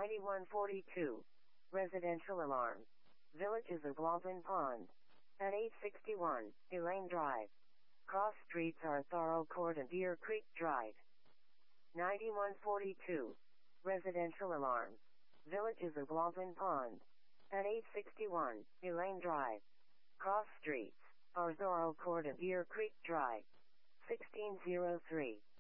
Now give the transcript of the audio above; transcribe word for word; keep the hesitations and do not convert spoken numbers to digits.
ninety-one forty-two. Residential alarm. Villages of Walton Pond. At eight sixty-one, Elaine Drive. Cross streets are Thorough Court and Deer Creek Drive. ninety-one forty-two. Residential alarm. Villages of Walton Pond. At eight sixty-one, Elaine Drive. Cross streets are Thorough Court and Deer Creek Drive. sixteen oh three.